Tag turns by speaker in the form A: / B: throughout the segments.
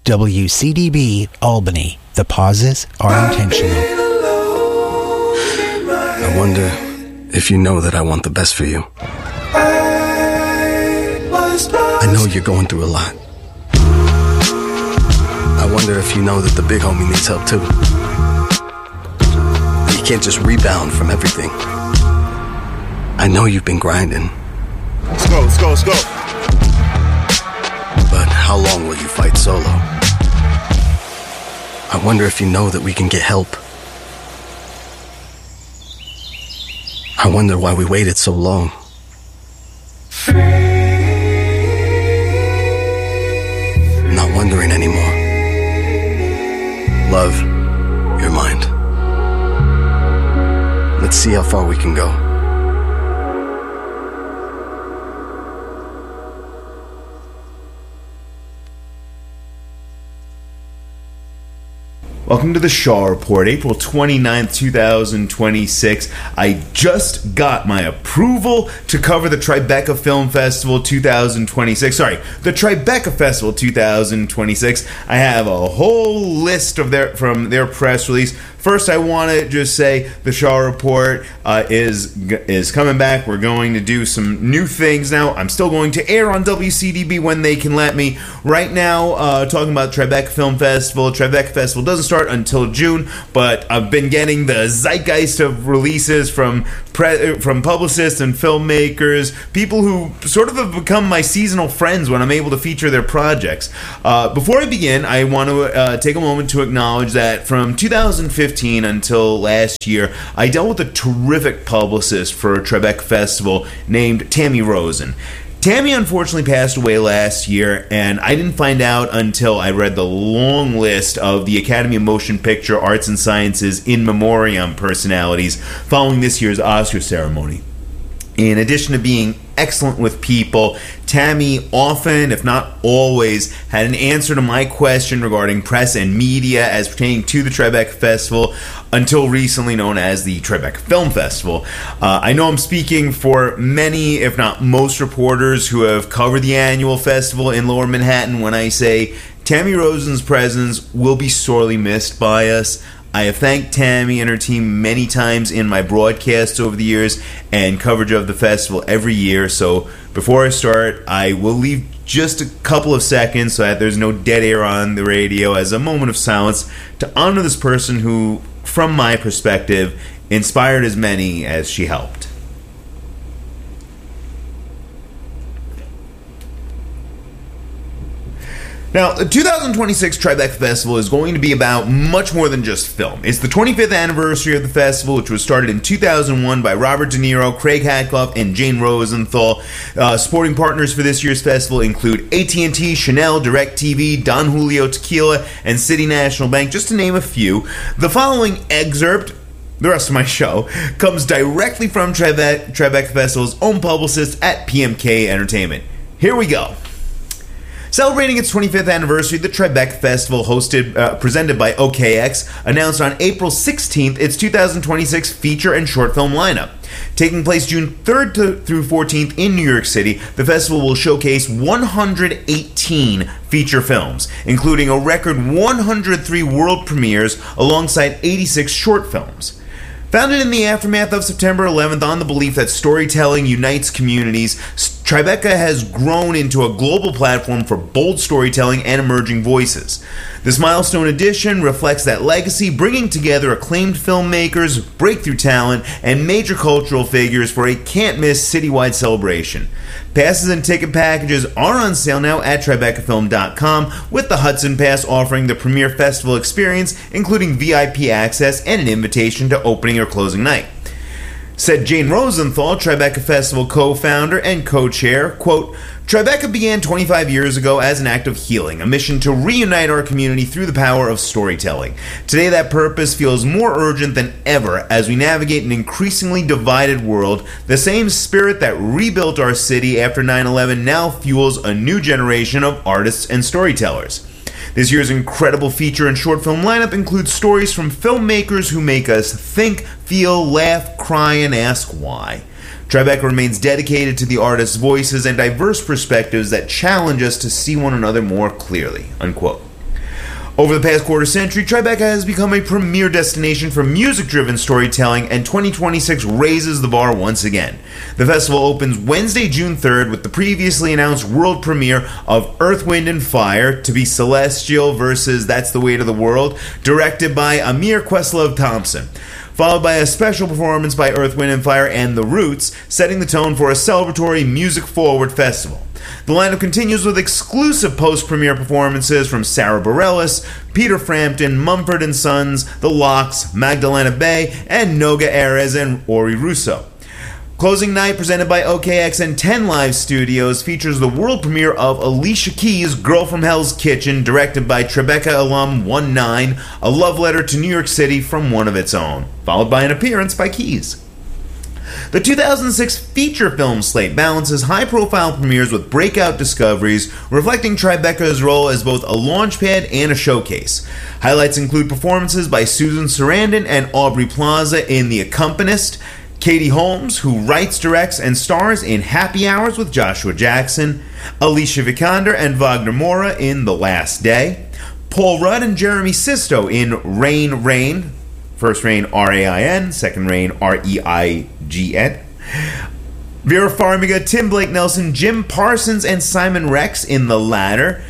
A: WCDB Albany. The pauses are intentional.
B: I wonder if you know that I want the best for you. I know you're going through a lot. I wonder if you know that the big homie needs help too. That you can't just rebound from everything. I know you've been grinding.
C: Let's go, let's go, let's go.
B: But how long will you fight solo? I wonder if you know that we can get help. I wonder why we waited so long. I'm not wondering anymore. Love, you're mine. Let's see how far we can go.
C: Welcome to the Shaw Report, April 29th, 2026. I just got my approval to cover the Tribeca Film Festival 2026. Sorry, the Tribeca Festival 2026. I have a whole list of from their press release. First, I want to just say the Shaw Report is coming back. We're going to do some new things now. I'm still going to air on WCDB when they can let me. Right now, talking about Tribeca Film Festival. Tribeca Festival doesn't start until June, but I've been getting the zeitgeist of releases from publicists and filmmakers, people who sort of have become my seasonal friends when I'm able to feature their projects. Before I begin, I want to take a moment to acknowledge that from 2015 until last year, I dealt with a terrific publicist for Tribeca Festival named Tammy Rosen. Tammy unfortunately passed away last year, and I didn't find out until I read the long list of the Academy of Motion Picture Arts and Sciences in memoriam personalities following this year's Oscar ceremony. In addition to being excellent with people, Tammy often, if not always, had an answer to my question regarding press and media as pertaining to the Tribeca Festival, until recently known as the Tribeca Film Festival. I know I'm speaking for many, if not most, reporters who have covered the annual festival in Lower Manhattan when I say Tammy Rosen's presence will be sorely missed by us. I have thanked Tammy and her team many times in my broadcasts over the years and coverage of the festival every year. So before I start, I will leave just a couple of seconds so that there's no dead air on the radio as a moment of silence to honor this person who, from my perspective, inspired as many as she helped. Now, the 2026 Tribeca Festival is going to be about much more than just film. It's the 25th anniversary of the festival, which was started in 2001 by Robert De Niro, Craig Hatkoff, and Jane Rosenthal. Supporting partners for this year's festival include AT&T, Chanel, DirecTV, Don Julio Tequila, and City National Bank, just to name a few. The following excerpt, the rest of my show, comes directly from Tribeca Festival's own publicist at PMK Entertainment. Here we go. Celebrating its 25th anniversary, the Tribeca Festival, presented by OKX, announced on April 16th its 2026 feature and short film lineup. Taking place June 3rd through 14th in New York City, the festival will showcase 118 feature films, including a record 103 world premieres alongside 86 short films. Founded in the aftermath of September 11th on the belief that storytelling unites communities, Tribeca has grown into a global platform for bold storytelling and emerging voices. This milestone edition reflects that legacy, bringing together acclaimed filmmakers, breakthrough talent, and major cultural figures for a can't-miss citywide celebration. Passes and ticket packages are on sale now at TribecaFilm.com, with the Hudson Pass offering the premier festival experience, including VIP access and an invitation to opening or closing night. Said Jane Rosenthal, Tribeca Festival co-founder and co-chair, quote, Tribeca began 25 years ago as an act of healing, a mission to reunite our community through the power of storytelling. Today that purpose feels more urgent than ever as we navigate an increasingly divided world. The same spirit that rebuilt our city after 9/11 now fuels a new generation of artists and storytellers. This year's incredible feature and short film lineup includes stories from filmmakers who make us think, feel, laugh, cry, and ask why. Tribeca remains dedicated to the artists' voices and diverse perspectives that challenge us to see one another more clearly, unquote. Over the past quarter century, Tribeca has become a premier destination for music-driven storytelling, and 2026 raises the bar once again. The festival opens Wednesday, June 3rd, with the previously announced world premiere of Earth, Wind & Fire, to be Celestial versus That's the Weight of the World, directed by Amir Questlove Thompson, followed by a special performance by Earth, Wind & Fire and The Roots, setting the tone for a celebratory music-forward festival. The lineup continues with exclusive post-premiere performances from Sarah Bareilles, Peter Frampton, Mumford & Sons, The Lox, Magdalena Bay, and Noga Erez and Ori Russo. Closing night, presented by OKX and 10 Live Studios, features the world premiere of Alicia Keys' Girl from Hell's Kitchen, directed by Tribeca alum 19, a love letter to New York City from one of its own, followed by an appearance by Keys. The 2006 feature film slate balances high-profile premieres with breakout discoveries, reflecting Tribeca's role as both a launchpad and a showcase. Highlights include performances by Susan Sarandon and Aubrey Plaza in The Accompanist, Katie Holmes, who writes, directs, and stars in Happy Hours with Joshua Jackson, Alicia Vikander and Wagner Moura in The Last Day, Paul Rudd and Jeremy Sisto in Rain, first Rain R-A-I-N, second Rain R-E-I-G-N, Vera Farmiga, Tim Blake Nelson, Jim Parsons, and Simon Rex in The Leader,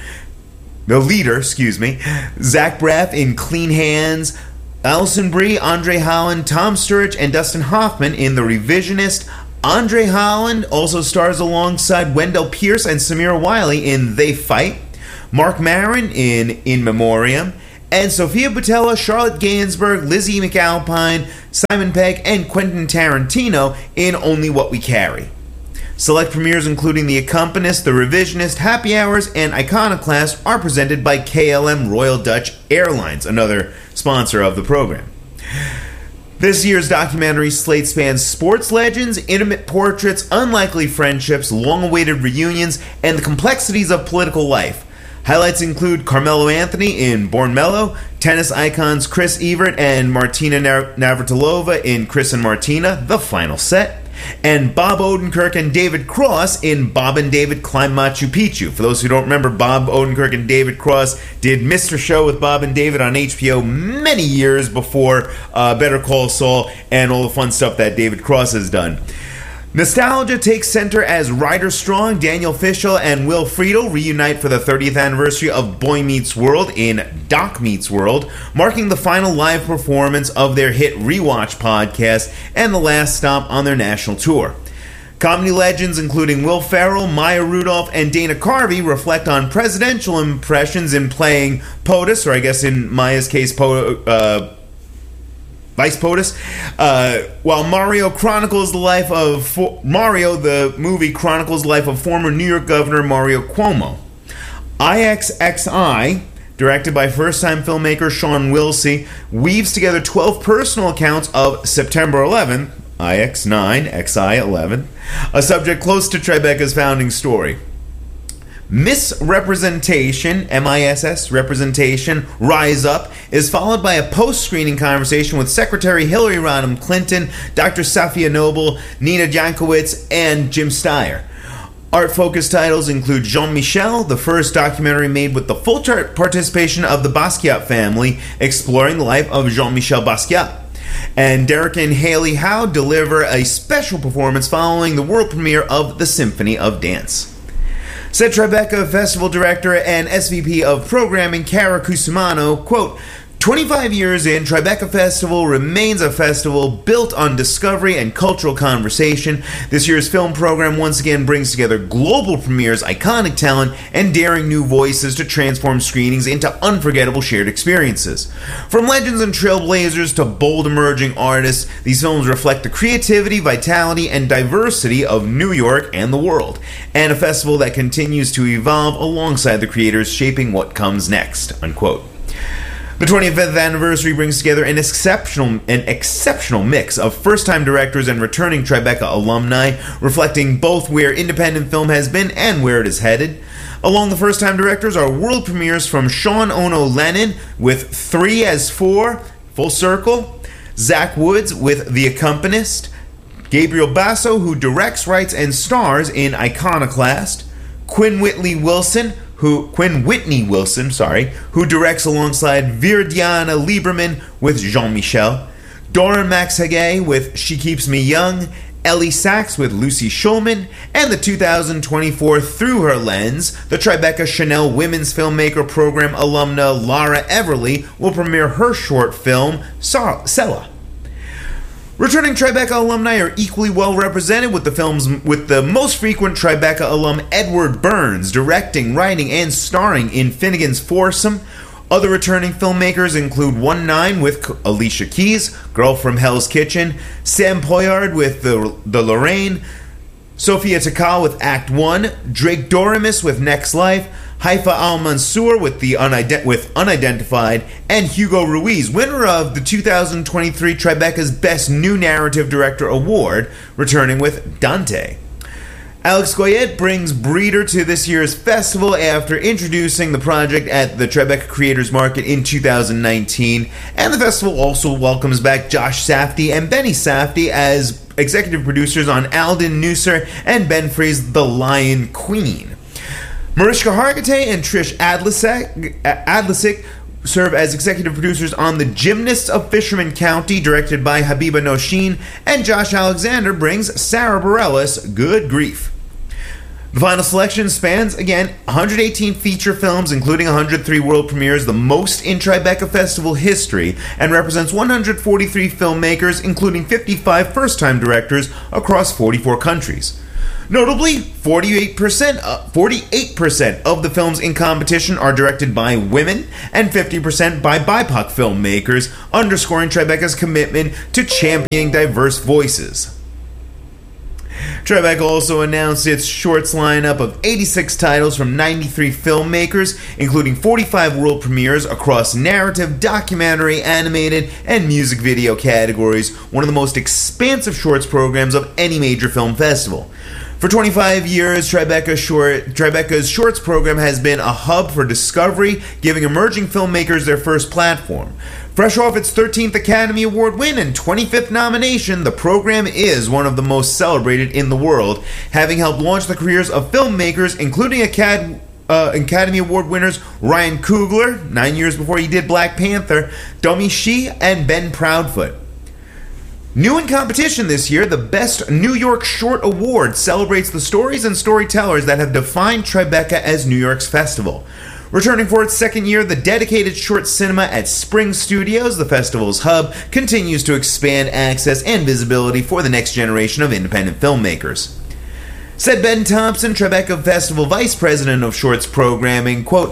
C: Zach Braff in Clean Hands, Alison Brie, Andre Holland, Tom Sturridge, and Dustin Hoffman in The Revisionist. Andre Holland also stars alongside Wendell Pierce and Samira Wiley in They Fight, Mark Maron in Memoriam, and Sophia Boutella, Charlotte Gainsbourg, Lizzie McAlpine, Simon Pegg, and Quentin Tarantino in Only What We Carry. Select premieres including The Accompanist, The Revisionist, Happy Hours, and Iconoclast are presented by KLM Royal Dutch Airlines, another sponsor of the program. This year's documentary slate spans sports legends, intimate portraits, unlikely friendships, long-awaited reunions, and the complexities of political life. Highlights include Carmelo Anthony in Born Mellow, tennis icons Chris Evert and Martina Navratilova in Chris and Martina, The Final Set, and Bob Odenkirk and David Cross in Bob and David Climb Machu Picchu. For those who don't remember, Bob Odenkirk and David Cross did Mr. Show with Bob and David on HBO many years before Better Call Saul and all the fun stuff that David Cross has done. Nostalgia takes center as Ryder Strong, Daniel Fishel, and Will Friedle reunite for the 30th anniversary of Boy Meets World in Doc Meets World, marking the final live performance of their hit Rewatch podcast and the last stop on their national tour. Comedy legends including Will Ferrell, Maya Rudolph, and Dana Carvey reflect on presidential impressions in playing POTUS, or I guess in Maya's case, Vice POTUS, while Mario the movie chronicles the life of former New York Governor Mario Cuomo. IXXI, directed by first-time filmmaker Sean Wilsey, weaves together 12 personal accounts of September 11th, IX9, XI11, a subject close to Tribeca's founding story. Misrepresentation, MISS, Representation, Rise Up, is followed by a post-screening conversation with Secretary Hillary Rodham Clinton, Dr. Safia Noble, Nina Jankowicz, and Jim Steyer. Art-focused titles include Jean-Michel, the first documentary made with the full participation of the Basquiat family, exploring the life of Jean-Michel Basquiat. And Derek and Haley Howe deliver a special performance following the world premiere of The Symphony of Dance. Said Tribeca Festival Director and SVP of Programming Cara Cusumano, quote, 25 years in, Tribeca Festival remains a festival built on discovery and cultural conversation. This year's film program once again brings together global premieres, iconic talent, and daring new voices to transform screenings into unforgettable shared experiences. From legends and trailblazers to bold emerging artists, these films reflect the creativity, vitality, and diversity of New York and the world, and a festival that continues to evolve alongside the creators shaping what comes next, unquote. The 25th anniversary brings together an exceptional mix of first-time directors and returning Tribeca alumni, reflecting both where independent film has been and where it is headed. Along the first-time directors are world premieres from Sean Ono Lennon with 3 as 4, Full Circle, Zach Woods with The Accompanist, Gabriel Basso, who directs, writes, and stars in Iconoclast, Quinn Whitley Wilson, Quinn Whitney Wilson, who directs alongside Virdiana Lieberman with Jean-Michel, Dora Max Hagay with She Keeps Me Young, Ellie Sachs with Lucy Schulman, and the 2024 Through Her Lens, the Tribeca Chanel Women's Filmmaker Program alumna Lara Everly will premiere her short film, Sella. Returning Tribeca alumni are equally well represented with the most frequent Tribeca alum Edward Burns directing, writing, and starring in Finnegan's Foursome. Other returning filmmakers include 1-9 with Alicia Keys, Girl from Hell's Kitchen, Sam Poyard with the Lorraine, Sophia Takal with Act 1, Drake Doremus with Next Life, Haifa Al-Mansour with Unidentified, and Hugo Ruiz, winner of the 2023 Tribeca's Best New Narrative Director Award, returning with Dante. Alex Goyette brings Breeder to this year's festival after introducing the project at the Tribeca Creators Market in 2019, and the festival also welcomes back Josh Safdie and Benny Safdie as executive producers on Alden Neusser and Ben Free's The Lion Queen. Mariska Hargitay and Trish Adlisic serve as executive producers on The Gymnasts of Fisherman County, directed by Habiba Noshin, and Josh Alexander brings Sarah Bareilles Good Grief. The final selection spans, again, 118 feature films, including 103 world premieres, the most in Tribeca Festival history, and represents 143 filmmakers, including 55 first-time directors across 44 countries. Notably, 48% of the films in competition are directed by women and 50% by BIPOC filmmakers, underscoring Tribeca's commitment to championing diverse voices. Tribeca also announced its shorts lineup of 86 titles from 93 filmmakers, including 45 world premieres across narrative, documentary, animated, and music video categories, one of the most expansive shorts programs of any major film festival. For 25 years, Tribeca's Shorts program has been a hub for discovery, giving emerging filmmakers their first platform. Fresh off its 13th Academy Award win and 25th nomination, the program is one of the most celebrated in the world, having helped launch the careers of filmmakers, including Academy Award winners Ryan Coogler, 9 years before he did Black Panther, Domi Shi, and Ben Proudfoot. New in competition this year, the Best New York Short Award celebrates the stories and storytellers that have defined Tribeca as New York's festival. Returning for its second year, the dedicated short cinema at Spring Studios, the festival's hub, continues to expand access and visibility for the next generation of independent filmmakers. Said Ben Thompson, Tribeca Festival Vice President of Shorts Programming, quote,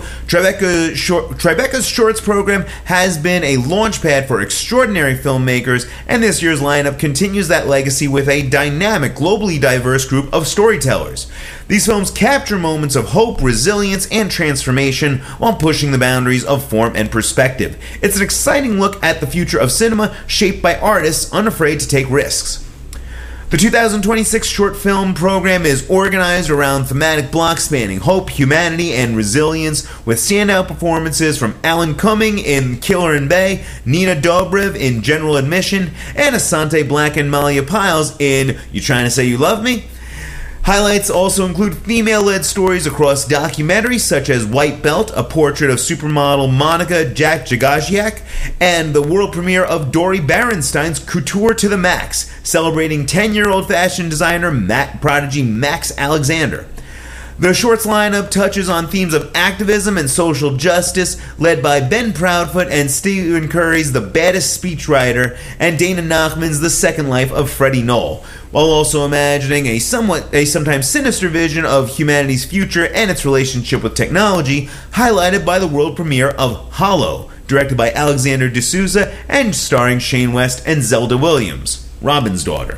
C: Tribeca's Shorts program has been a launchpad for extraordinary filmmakers, and this year's lineup continues that legacy with a dynamic, globally diverse group of storytellers. These films capture moments of hope, resilience, and transformation while pushing the boundaries of form and perspective. It's an exciting look at the future of cinema shaped by artists unafraid to take risks. The 2026 short film program is organized around thematic blocks spanning hope, humanity, and resilience, with standout performances from Alan Cumming in Killer and Bay, Nina Dobrev in General Admission, and Asante Black and Malia Piles in You Trying to Say You Love Me? Highlights also include female-led stories across documentaries such as White Belt, a portrait of supermodel Monica Jagajiak, and the world premiere of Dori Barenstein's Couture to the Max, celebrating 10-year-old fashion designer prodigy Max Alexander. The shorts lineup touches on themes of activism and social justice, led by Ben Proudfoot and Stephen Curry's The Baddest Speechwriter and Dana Nachman's The Second Life of Freddie Knoll, while also imagining a sometimes sinister vision of humanity's future and its relationship with technology, highlighted by the world premiere of Hollow, directed by Alexander D'Souza and starring Shane West and Zelda Williams, Robin's daughter.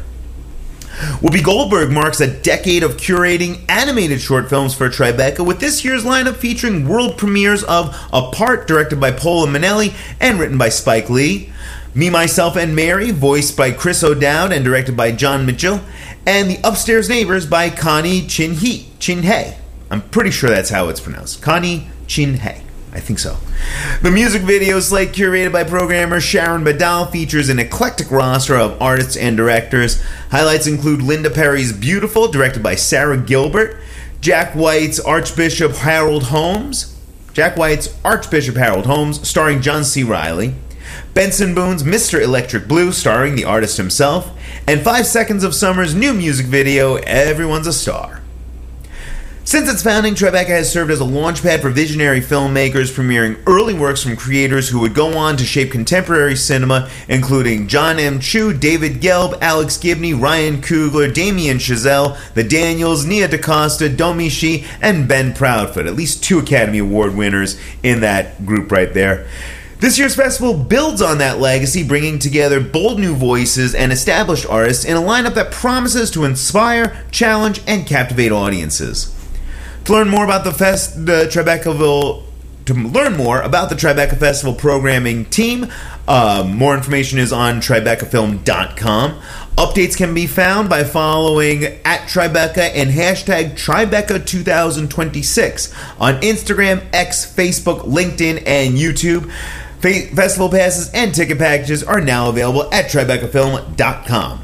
C: Whoopi Goldberg marks a decade of curating animated short films for Tribeca, with this year's lineup featuring world premieres of Apart, directed by Paula Minnelli and written by Spike Lee, Me, Myself, and Mary, voiced by Chris O'Dowd and directed by John Mitchell, and The Upstairs Neighbors by Connie Chin-Hei. I'm pretty sure that's how it's pronounced. Connie Chin-Hei. I think so. The music video slate, curated by programmer Sharon Badal, features an eclectic roster of artists and directors. Highlights include Linda Perry's Beautiful, directed by Sarah Gilbert, Jack White's Archbishop Harold Holmes, starring John C. Reilly. Benson Boone's Mr. Electric Blue, starring the artist himself. And 5 Seconds of Summer's new music video, Everyone's a Star. Since its founding, Tribeca has served as a launchpad for visionary filmmakers, premiering early works from creators who would go on to shape contemporary cinema, including John M. Chu, David Gelb, Alex Gibney, Ryan Coogler, Damien Chazelle, The Daniels, Nia DaCosta, Domi Shi, and Ben Proudfoot. At least 2 Academy Award winners in that group right there. This year's festival builds on that legacy, bringing together bold new voices and established artists in a lineup that promises to inspire, challenge, and captivate audiences. To learn more about the Tribeca Festival programming team, more information is on TribecaFilm.com. Updates can be found by following @Tribeca and hashtag Tribeca2026 on Instagram, X, Facebook, LinkedIn, and YouTube. Festival passes and ticket packages are now available at TribecaFilm.com.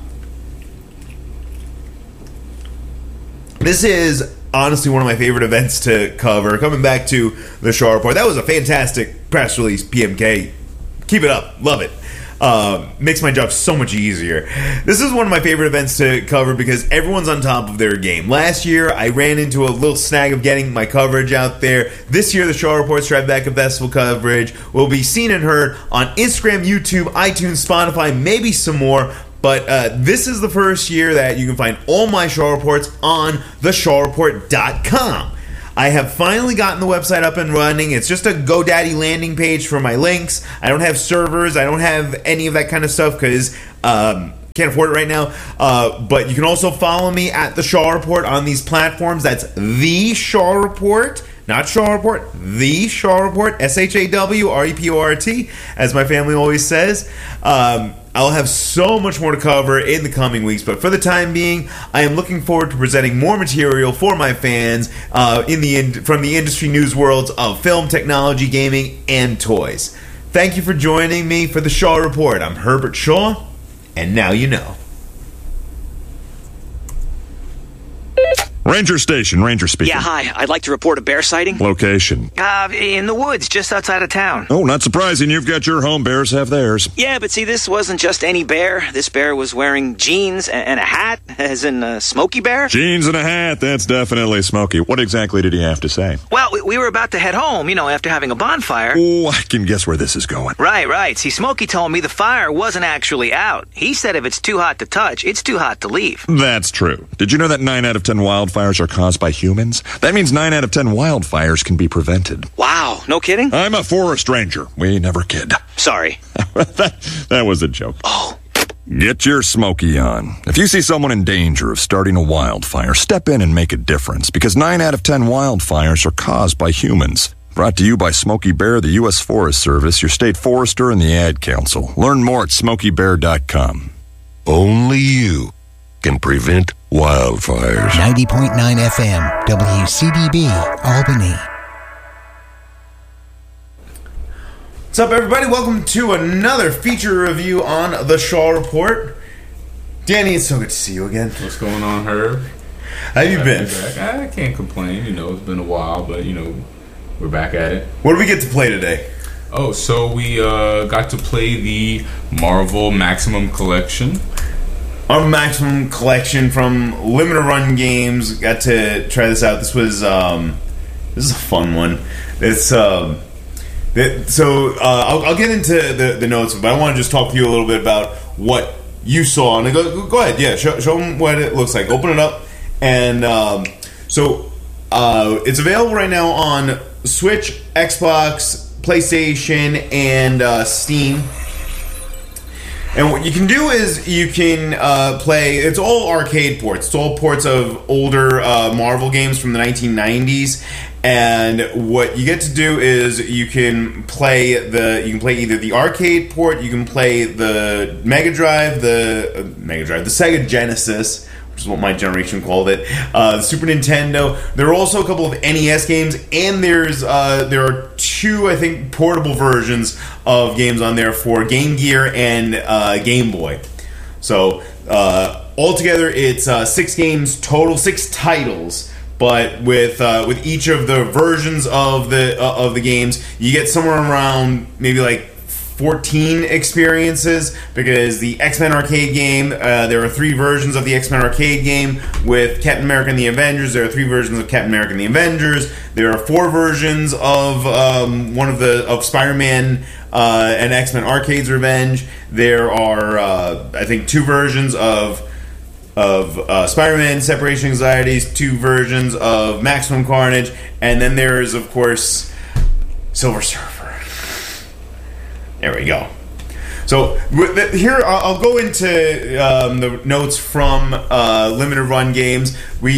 C: This is honestly one of my favorite events to cover. Coming back to the Shaw Report, that was a fantastic press release, PMK. Keep it up. Love it. Makes my job so much easier. This is one of my favorite events to cover because everyone's on top of their game. Last year, I ran into a little snag of getting my coverage out there. This year, the Shaw Report's Tribeca Festival coverage will be seen and heard on Instagram, YouTube, iTunes, Spotify, maybe some more. But this is the first year that you can find all my Shaw Reports on theshawreport.com. I have finally gotten the website up and running. It's just a GoDaddy landing page for my links. I don't have servers. I don't have any of that kind of stuff because can't afford it right now. But you can also follow me at The Shaw Report on these platforms. That's The Shaw Report. Not Shaw Report, The Shaw Report, SHAWREPORT, as my family always says. I'll have so much more to cover in the coming weeks, but for the time being, I am looking forward to presenting more material for my fans from the industry news worlds of film, technology, gaming, and toys. Thank you for joining me for the Shaw Report. I'm Herbert Shaw, and now you know.
D: Ranger Station, Ranger speaking.
E: Yeah, hi. I'd like to report a bear sighting.
D: Location?
E: In the woods, just outside of town.
D: Oh, not surprising. You've got your home. Bears have theirs.
E: Yeah, but see, this wasn't just any bear. This bear was wearing jeans and a hat, as in a Smokey Bear.
D: Jeans and a hat. That's definitely Smokey. What exactly did he have to say?
E: Well, we were about to head home, after having a bonfire.
D: Oh, I can guess where this is going.
E: Right. See, Smokey told me the fire wasn't actually out. He said if it's too hot to touch, it's too hot to leave.
D: That's true. Did you know that 9 out of 10 wildfires are caused by humans? That means 9 out of 10 wildfires can be prevented.
E: Wow, no kidding?
D: I'm a forest ranger. We never kid.
E: Sorry.
D: that was a joke.
E: Oh.
D: Get your Smokey on. If you see someone in danger of starting a wildfire, step in and make a difference, because 9 out of 10 wildfires are caused by humans. Brought to you by Smokey Bear, the U.S. Forest Service, your state forester, and the Ad Council. Learn more at SmokeyBear.com.
F: Only you can prevent wildfires.
A: 90.9 FM, WCDB, Albany.
C: What's up, everybody? Welcome to another feature review on The Shaw Report. Danny, it's so good to see you again.
G: What's going on, Herb?
C: How you been?
G: I can't complain. It's been a while, but, we're back at it.
C: What do we get to play today?
G: Oh, so we got to play the Marvel Maximum Collection.
C: Our Maximum Collection from Limited Run Games. Got to try this out. This is a fun one. I'll get into the notes, but I want to just talk to you a little bit about what you saw. And go ahead, yeah, show them what it looks like. Open it up, and it's available right now on Switch, Xbox, PlayStation, and Steam. And what you can do is you can play. It's all arcade ports. It's all ports of older Marvel games from the 1990s. And what you get to do is you can play either the arcade port, you can play the Mega Drive, the Sega Genesis, which is what my generation called it, the Super Nintendo. There are also a couple of NES games, and there are 2, I think, portable versions of games on there for Game Gear and Game Boy. So altogether, it's 6 games total, 6 titles but with each of the versions of the games, you get somewhere around maybe like 14 experiences, because the X-Men arcade game, there are 3 versions of the X-Men arcade game. With Captain America and the Avengers, there are 3 versions of Captain America and the Avengers. There are 4 versions of of Spider-Man and X-Men Arcade's Revenge. There are I think 2 versions of Spider-Man Separation Anxieties, 2 versions of Maximum Carnage, and then there is, of course, Silver Surfer. There we go. So here I'll go into the notes from Limited Run Games.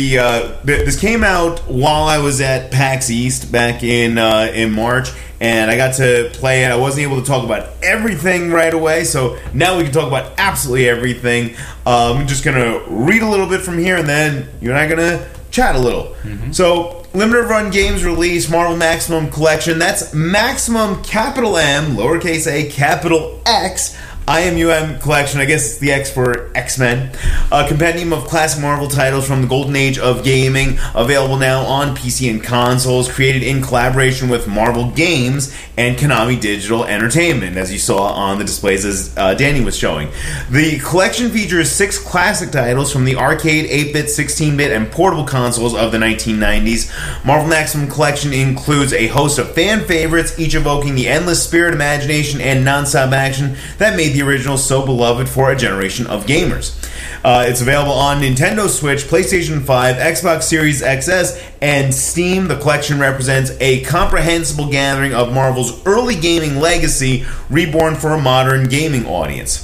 C: This came out while I was at PAX East back in March, and I got to play it. I wasn't able to talk about everything right away, so now we can talk about absolutely everything. I'm just gonna read a little bit from here, and then you and I are gonna chat a little. Mm-hmm. So, Limited Run Games release Marvel Maximum Collection. That's Maximum capital M, lowercase a, capital X, IMUM collection. I guess it's the X for X-Men. A compendium of classic Marvel titles from the golden age of gaming, available now on PC and consoles, created in collaboration with Marvel Games and Konami Digital Entertainment, as you saw on the displays as Danny was showing. The collection features 6 classic titles from the arcade, 8-bit, 16-bit, and portable consoles of the 1990s. Marvel Maximum Collection includes a host of fan favorites, each evoking the endless spirit, imagination, and non-stop action that made the original so beloved for a generation of gamers. It's available on Nintendo Switch, PlayStation 5, Xbox Series XS, and Steam. The collection represents a comprehensible gathering of Marvel's early gaming legacy, reborn for a modern gaming audience.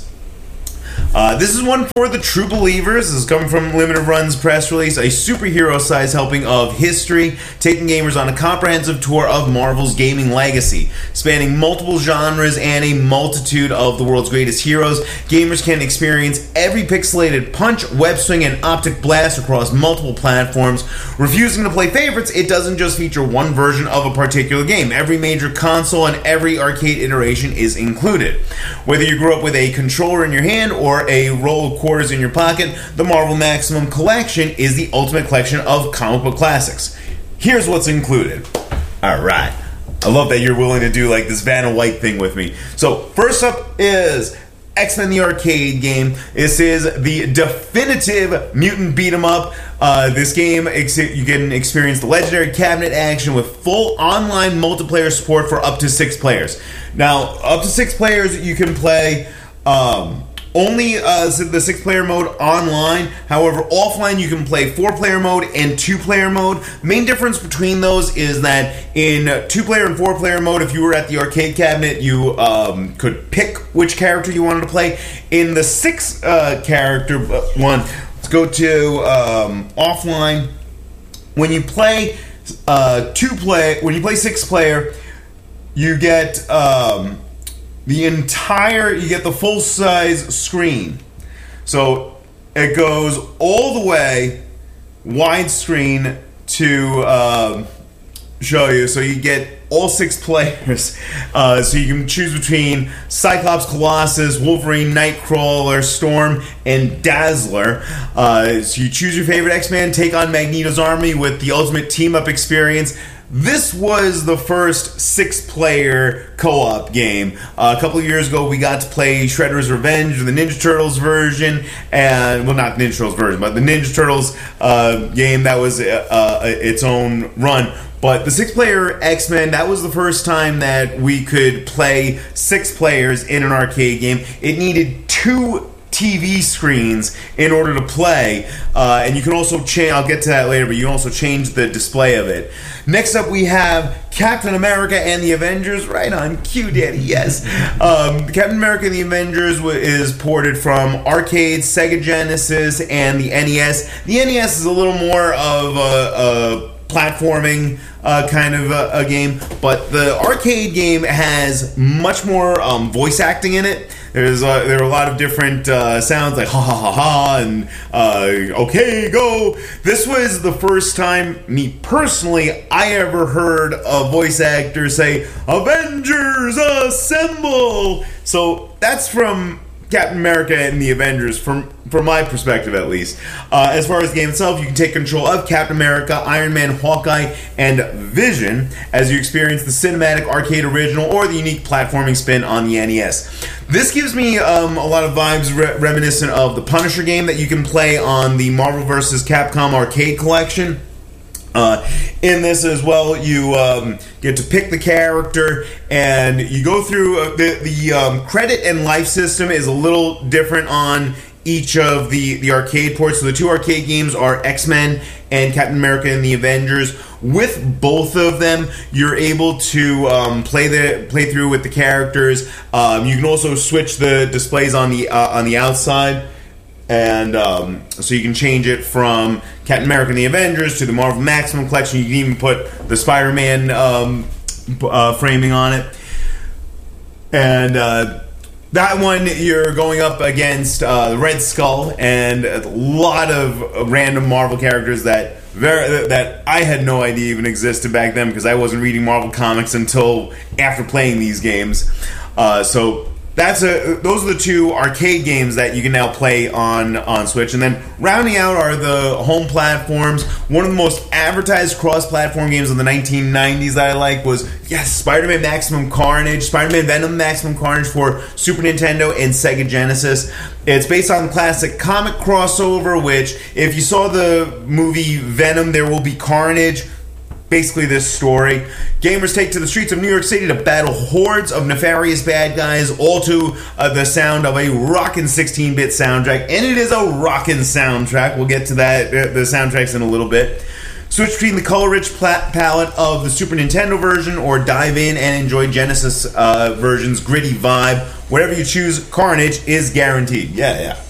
C: This is one for the true believers. This is coming from Limited Run's press release. A superhero-sized helping of history, taking gamers on a comprehensive tour of Marvel's gaming legacy. Spanning multiple genres and a multitude of the world's greatest heroes, gamers can experience every pixelated punch, web swing, and optic blast across multiple platforms. Refusing to play favorites, it doesn't just feature one version of a particular game. Every major console and every arcade iteration is included. Whether you grew up with a controller in your hand or a roll of quarters in your pocket, the Marvel Maximum Collection is the ultimate collection of comic book classics. Here's what's included. Alright. I love that you're willing to do like this Vanna White thing with me. So, first up is X-Men the arcade game. This is the definitive mutant beat-em-up. This game, you can experience the legendary cabinet action with full online multiplayer support for up to 6 players. Now, up to 6 players, you can play only the 6-player mode online. However, offline you can play 4-player mode and 2-player mode. Main difference between those is that in 2-player and 4-player mode, if you were at the arcade cabinet, you could pick which character you wanted to play. In the 6-character one, let's go to offline. When you play 6-player, you get you get the full-size screen. So it goes all the way widescreen to show you. So you get all 6 players. So you can choose between Cyclops, Colossus, Wolverine, Nightcrawler, Storm, and Dazzler. So you choose your favorite X-Man, take on Magneto's army with the ultimate team-up experience. This was the first 6-player co-op game. A couple of years ago, we got to play Shredder's Revenge, the Ninja Turtles version, and, well, not the Ninja Turtles version, but the Ninja Turtles game that was its own run. But the 6-player X-Men, that was the first time that we could play 6 players in an arcade game. It needed 2 TV screens in order to play, and you can also change, I'll get to that later, but you can also change the display of it. Next up we have Captain America and the Avengers. Right on cue, Daddy, yes. Captain America and the Avengers is ported from arcade, Sega Genesis, and the NES. The NES is a little more of a platforming kind of a game, but the arcade game has much more voice acting in it. There are a lot of different sounds like ha ha ha ha and okay go. This was the first time, me personally, I ever heard a voice actor say Avengers Assemble. So that's from Captain America and the Avengers, from my perspective at least. As far as the game itself, you can take control of Captain America, Iron Man, Hawkeye, and Vision as you experience the cinematic arcade original or the unique platforming spin on the NES. This gives me a lot of vibes reminiscent of the Punisher game that you can play on the Marvel vs. Capcom arcade collection. In this as well, you get to pick the character, and you go through the credit and life system is a little different on each of the arcade ports. So the two arcade games are X-Men and Captain America and the Avengers. With both of them, you're able to play through with the characters. You can also switch the displays on the outside. And so you can change it from Captain America and the Avengers to the Marvel Maximum Collection. You can even put the Spider-Man framing on it. And that one, you're going up against the Red Skull and a lot of random Marvel characters that I had no idea even existed back then, because I wasn't reading Marvel comics until after playing these games. So those are the two arcade games that you can now play on Switch. And then rounding out are the home platforms. One of the most advertised cross-platform games of the 1990s that I liked was, Spider-Man Maximum Carnage, Spider-Man Venom Maximum Carnage for Super Nintendo and Sega Genesis. It's based on the classic comic crossover, which, if you saw the movie Venom, There Will Be Carnage. Basically this story. Gamers take to the streets of New York City to battle hordes of nefarious bad guys, all to the sound of a rockin' 16-bit soundtrack. And it is a rockin' soundtrack. We'll get to that, the soundtracks, in a little bit. Switch between the color-rich palette of the Super Nintendo version, or dive in and enjoy Genesis version's gritty vibe. Whatever you choose, Carnage is guaranteed. Yeah.